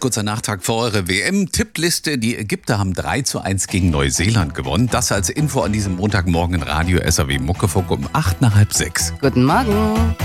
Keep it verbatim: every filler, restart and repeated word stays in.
kurzer Nachtrag für eure W M-Tippliste. Die Ägypter haben drei zu eins gegen Neuseeland gewonnen. Das als Info an diesem Montagmorgen in Radio S R W Muckefuck um acht nach halb sechs. Guten Morgen.